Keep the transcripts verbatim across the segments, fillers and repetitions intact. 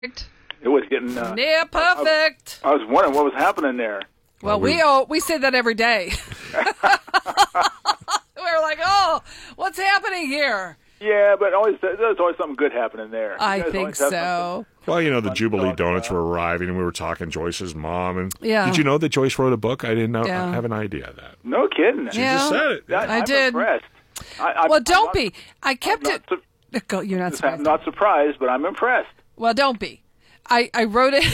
It was getting uh, near perfect. I, I was wondering what was happening there. Well, we we, all, we say that every day. We're like, oh, what's happening here? Yeah, but always there's always something good happening there. I think so. Well, you know, the Jubilee Donuts were arriving, and we were talking Joyce's mom. And yeah. Did you know that Joyce wrote a book? I didn't know. Yeah. I have an idea of that. No kidding. She yeah. just said it. That, I I'm did. Impressed. I, I, well, don't not, be. I kept it. Su- Go, you're not surprised. I'm not surprised, but I'm impressed. Well, don't be. I, I wrote it.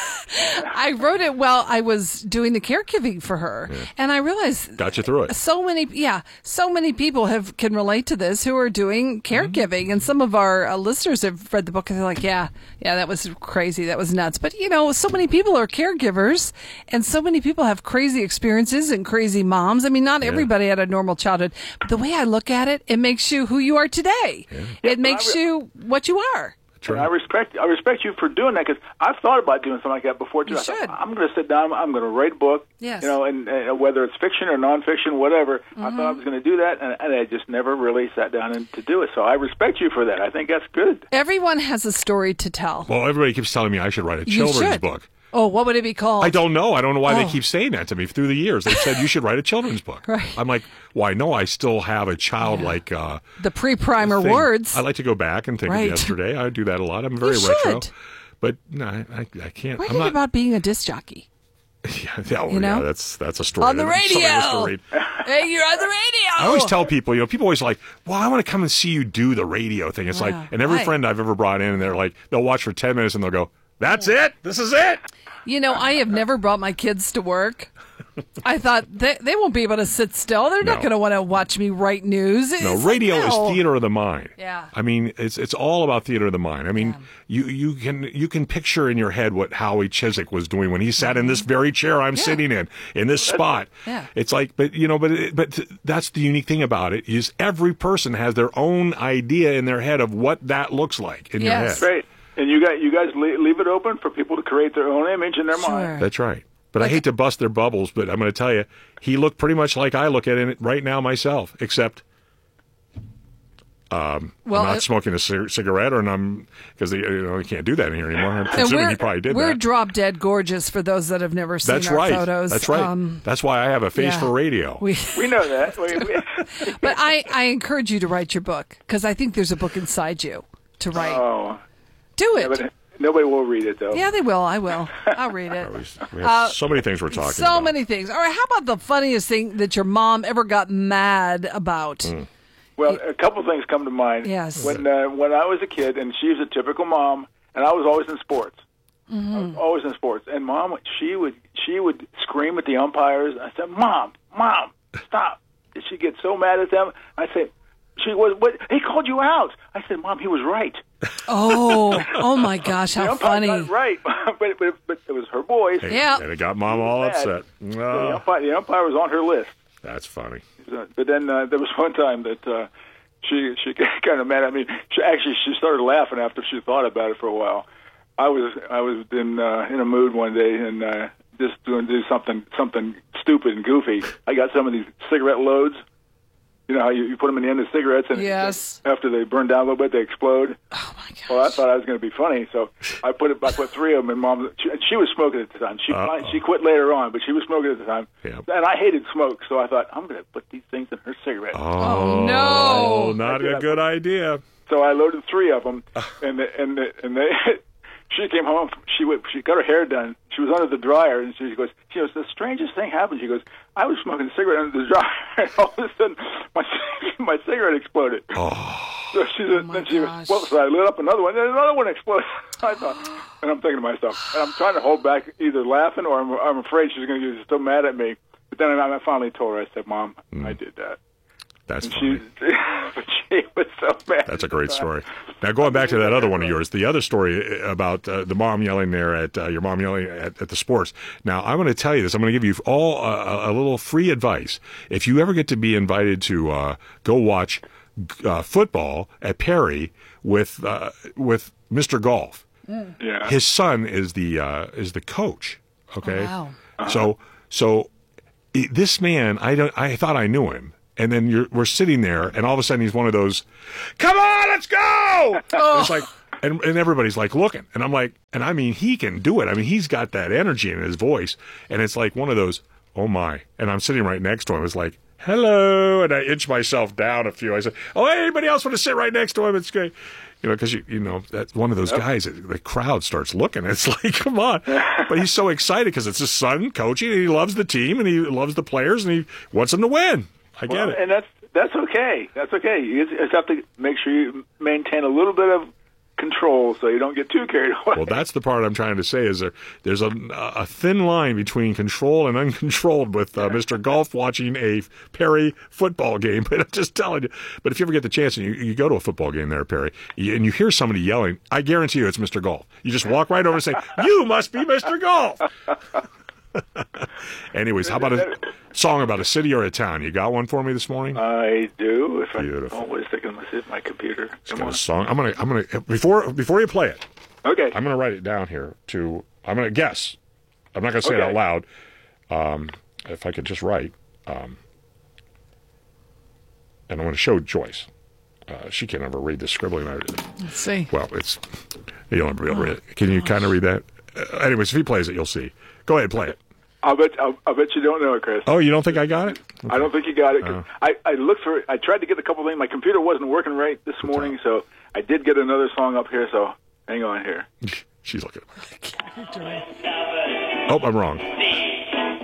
I wrote it while I was doing the caregiving for her, yeah. and I realized got you through it. So many, yeah, so many people have can relate to this who are doing caregiving, mm-hmm. and some of our uh, listeners have read the book and they're like, yeah, yeah, that was crazy, that was nuts. But you know, so many people are caregivers, and so many people have crazy experiences and crazy moms. I mean, not yeah. everybody had a normal childhood, but the way I look at it, it makes you who you are today. Yeah. It yeah, makes re- you what you are. And I respect I respect you for doing that because I've thought about doing something like that before too. You I should. Thought, I'm going to sit down. I'm going to write a book. Yes. You know, and, and whether it's fiction or nonfiction, whatever. Mm-hmm. I thought I was going to do that, and, and I just never really sat down and to do it. So I respect you for that. I think that's good. Everyone has a story to tell. Well, everybody keeps telling me I should write a you children's should. book. Oh, what would it be called? I don't know. I don't know why oh. they keep saying that to me through the years. They said you should write a children's book. Right. I'm like, well, I know I still have a childlike yeah. uh, the pre-primer thing. words. I like to go back and think right. of yesterday. I do that a lot. I'm very you retro. Should. But no, I, I, I can't. Write I'm not about being a disc jockey. Yeah, yeah, you know? yeah, that's that's a story. On the radio. Hey, you're on the radio. I always tell people, you know, people always like, well, I want to come and see you do the radio thing. It's yeah. like, and every right. friend I've ever brought in, and they're like, they'll watch for ten minutes and they'll go, that's it? This is it? You know, I have never brought my kids to work. I thought they, they won't be able to sit still. They're no. not going to want to watch me write news. It's no, radio like, no. is theater of the mind. Yeah. I mean, it's it's all about theater of the mind. I mean, yeah. you, you can you can picture in your head what Howie Chiswick was doing when he sat in this very chair I'm yeah. sitting in, in this spot. Yeah. It's like, but you know, but it, but that's the unique thing about it is every person has their own idea in their head of what that looks like in yes. your head. Great. And you guys, you guys leave it open for people to create their own image in their sure. mind. That's right. But I hate to bust their bubbles, but I'm going to tell you, he looked pretty much like I look at it right now myself, except um, well, I'm not it, smoking a c- cigarette, or I'm because you know you can't do that in here anymore. I'm assuming he probably did we're that. We're drop dead gorgeous for those that have never seen That's our right. photos. That's right. Um, That's why I have a face yeah. for radio. We, we know that. We, we, but I, I encourage you to write your book because I think there's a book inside you to write. Oh. Do it. Yeah, but nobody will read it, though. Yeah, they will. I will. I'll read it. We have uh, so many things we're talking so about. So many things. All right, how about the funniest thing that your mom ever got mad about? Mm. Well, a couple things come to mind. Yes. When uh, when I was a kid, and she was a typical mom, and I was always in sports. Mm-hmm. I was always in sports. And Mom, she would she would scream at the umpires. I said, Mom, Mom, stop. She'd get so mad at them. I said, she was, what? He called you out. I said, Mom, he was right. Oh, oh my gosh, how funny. Right, but, but, but it was her voice. Yeah. And it got Mom all upset. Oh. So the, umpire, the umpire was on her list. That's funny. But then uh, there was one time that uh, she she got kind of mad at me. She actually she started laughing after she thought about it for a while. I was I was in uh, in a mood one day and uh, just doing do something something stupid and goofy. I got some of these cigarette loads. You know how you, you put them in the end of cigarettes, and yes. after they burn down a little bit, they explode. Oh my gosh! Well, I thought I was going to be funny, so I put it. I put three of them in Mom. She, she was smoking at the time. She Uh-oh. she quit later on, but she was smoking at the time. Yep. And I hated smoke, so I thought I'm going to put these things in her cigarette. Oh, oh no! Not a good idea. So I loaded three of them, and the, and the, and they. She came home. She went, she got her hair done. She was under the dryer, and she goes, "She goes, the strangest thing happened." She goes, "I was smoking a cigarette under the dryer, and all of a sudden, my my cigarette exploded." Oh. So she oh then she goes, "Well," so I lit up another one, and another one exploded. I thought, and I'm thinking to myself, and I'm trying to hold back, either laughing or I'm, I'm afraid she's going to get so mad at me. But then I, I finally told her. I said, "Mom, mm. I did that." That's and funny. She, but she was so mad. That's a great story. Now, going back to that other one of yours, the other story about uh, the mom yelling there at uh, your mom yelling at, at the sports. Now, I'm going to tell you this. I'm going to give you all uh, a little free advice. If you ever get to be invited to uh, go watch uh, football at Perry with uh, with Mister Golf, mm. yeah. his son is the uh, is the coach. Okay, oh, wow. uh-huh. so so this man, I don't. I thought I knew him. And then you're, we're sitting there, and all of a sudden he's one of those, come on, let's go! Oh. It's like, and and everybody's like looking, and I'm like, and I mean, he can do it. I mean, he's got that energy in his voice, and it's like one of those, oh my. And I'm sitting right next to him. It's like, hello, and I inch myself down a few. I said, oh, hey, anybody else want to sit right next to him? It's great. You know, because, you, you know, that's one of those yep. guys, the crowd starts looking. It's like, come on. But he's so excited because it's his son coaching, and he loves the team, and he loves the players, and he wants them to win. I get well, it. And that's that's okay. That's okay. You just have to make sure you maintain a little bit of control so you don't get too carried away. Well, that's the part I'm trying to say is there, there's a, a thin line between control and uncontrolled with uh, Mister Golf watching a Perry football game. But I'm just telling you. But if you ever get the chance and you, you go to a football game there, Perry, you, and you hear somebody yelling, I guarantee you it's Mister Golf. You just walk right over and say, you must be Mister Golf. Anyways, how about a song about a city or a town? You got one for me this morning? I do. If Beautiful. I, oh, wait a second. Let's hit my computer. Come on. A song. I'm gonna. I'm gonna. Before before you play it. Okay. I'm gonna write it down here. To I'm gonna guess. I'm not gonna say okay. it out loud. Um, if I could just write. Um, and I'm gonna show Joyce. Uh, she can't ever read the scribbling. Let's see. Well, it's you'll never be able to read it. Can you kind of read that? Uh, anyways, if he plays it, you'll see. Go ahead, play it. I'll bet. I'll, I'll bet you don't know it, Chris. Oh, you don't think I got it? Okay. I don't think you got it. Uh, I, I looked for. I tried to get a couple things. My computer wasn't working right this morning, so I did get another song up here. So hang on here. She's looking. Oh, I'm wrong.